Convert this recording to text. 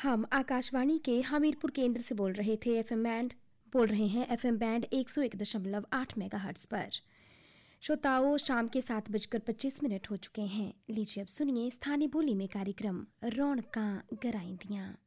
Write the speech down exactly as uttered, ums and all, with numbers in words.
हम आकाशवाणी के हमीरपुर केंद्र से बोल रहे थे। एफएम बैंड बोल रहे हैं एफएम बैंड एक सौ एक दशमलव आठ मेगाहर्ट्ज पर। श्रोताओं, शाम के सात बजकर पच्चीस मिनट हो चुके हैं। लीजिए अब सुनिए स्थानीय बोली में कार्यक्रम रौनकां गराइंदियां।